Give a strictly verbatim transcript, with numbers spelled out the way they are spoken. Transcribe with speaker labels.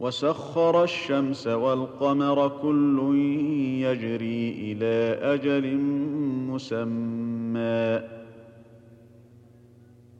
Speaker 1: وسخر الشمس والقمر كل يجري إلى أجل مسمى